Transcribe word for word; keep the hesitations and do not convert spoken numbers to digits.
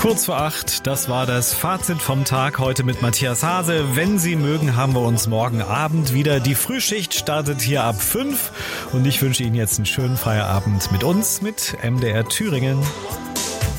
Kurz vor acht, das war das Fazit vom Tag heute mit Matthias Hase. Wenn Sie mögen, haben wir uns morgen Abend wieder. Die Frühschicht startet hier ab fünf und ich wünsche Ihnen jetzt einen schönen Feierabend mit uns, mit M D R Thüringen.